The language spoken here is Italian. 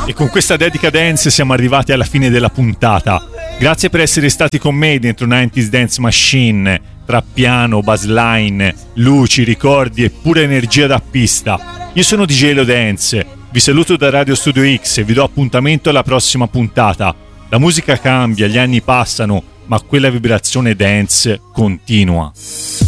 E con questa dedica dance siamo arrivati alla fine della puntata. Grazie per essere stati con me dentro 90s Dance Machine, tra piano, bassline, luci, ricordi e pura energia da pista. Io sono DJ Leo Dance, vi saluto da Radio Studio X e vi do appuntamento alla prossima puntata. La musica cambia, gli anni passano, ma quella vibrazione dance continua.